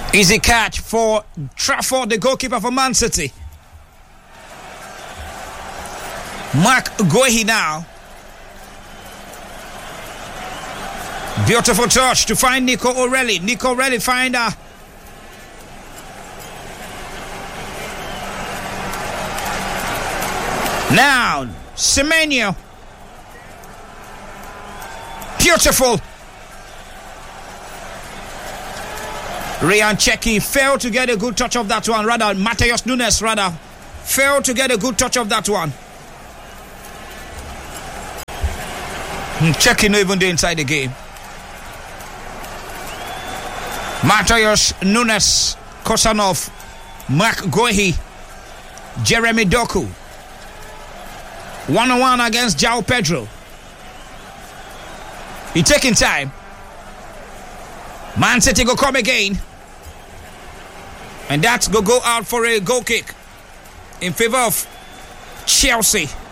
Easy catch for Trafford, the goalkeeper for Man City. Mark Guehi now. Beautiful touch to find Nico O'Reilly. Nico O'Reilly find her. Now, Semenyo. Beautiful. Ryan Cheki failed to get a good touch of that one. Rather, Mateus Nunes failed to get a good touch of that one. Cheki not even there inside the game. Mateus Nunes, Kosanov, Mark Guehi, Jeremy Doku. 1-on-1 against João Pedro. He taking time. Man City go come again. And that's go out for a goal kick in favor of Chelsea.